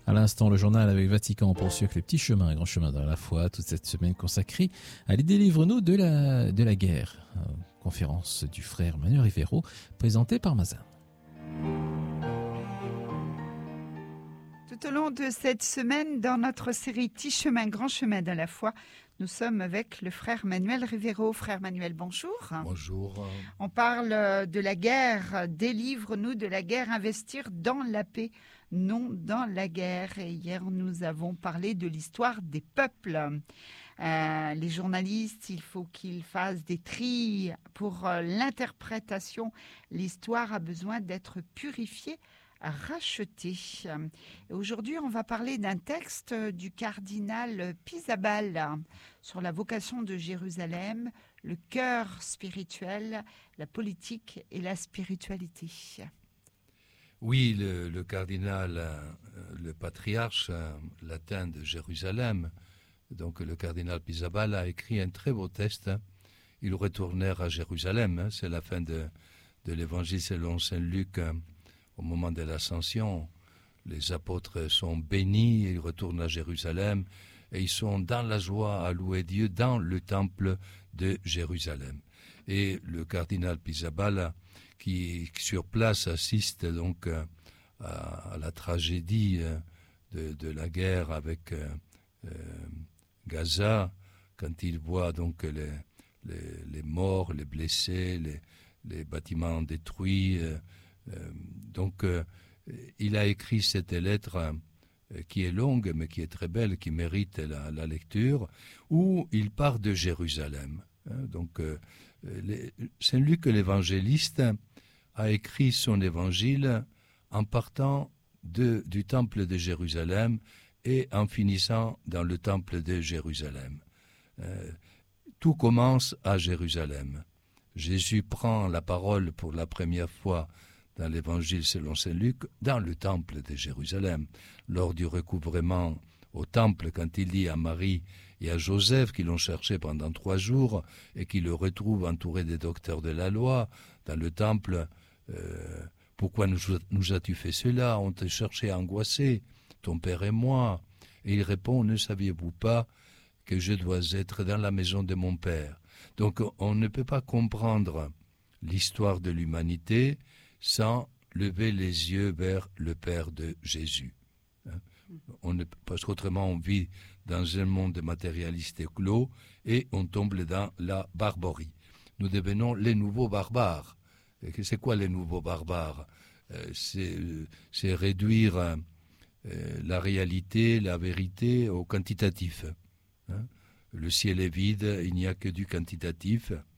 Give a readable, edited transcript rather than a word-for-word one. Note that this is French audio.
À l'instant, le journal avec Vatican poursuit avec les petits chemins et grands chemins dans la foi, toute cette semaine consacrée à l'idée livre-nous de la guerre. Conférence du frère Manuel Rivero, présentée par Mazin. Tout au long de cette semaine, dans notre série Petits chemins, grands chemins dans la foi, nous sommes avec le frère Manuel Rivero. Frère Manuel, bonjour. Bonjour. On parle de la guerre, délivre-nous de la guerre, investir dans la paix, non dans la guerre. Et hier, nous avons parlé de l'histoire des peuples. Les journalistes, il faut qu'ils fassent des tris pour l'interprétation. L'histoire a besoin d'être purifiée, rachetée. Et aujourd'hui, on va parler d'un texte du cardinal Pisabal sur la vocation de Jérusalem, le cœur spirituel, la politique et la spiritualité. Oui, le cardinal, le patriarche latin de Jérusalem, donc le cardinal Pisabal a écrit un très beau texte. Ils retournèrent à Jérusalem, c'est la fin de l'évangile selon saint Luc. Au moment de l'ascension, les apôtres sont bénis, ils retournent à Jérusalem et ils sont dans la joie à louer Dieu dans le temple de Jérusalem. Et le cardinal Pisabal, qui sur place assiste donc à la tragédie de la guerre avec Gaza, quand il voit donc les morts, les blessés, les bâtiments détruits. Donc, il a écrit cette lettre qui est longue, mais qui est très belle, qui mérite la lecture, où il part de Jérusalem. Donc, Saint Luc l'évangéliste a écrit son évangile en partant du temple de Jérusalem et en finissant dans le temple de Jérusalem. Tout commence à Jérusalem. Jésus prend la parole pour la première fois dans l'évangile selon saint Luc, dans le temple de Jérusalem, lors du recouvrement au temple, quand il dit à Marie et à Joseph qui l'ont cherché pendant 3 jours et qui le retrouvent entouré des docteurs de la loi dans le temple, pourquoi nous as-tu fait cela? On t'a cherché angoissé, ton père et moi. Et il répond, ne saviez-vous pas que je dois être dans la maison de mon père? Donc on ne peut pas comprendre l'histoire de l'humanité sans lever les yeux vers le Père de Jésus. Parce qu'autrement on vit dans un monde matérialiste et clos et on tombe dans la barbarie. Nous devenons les nouveaux barbares. Et c'est quoi les nouveaux barbares? C'est réduire la réalité, la vérité au quantitatif. Le ciel est vide, il n'y a que du quantitatif.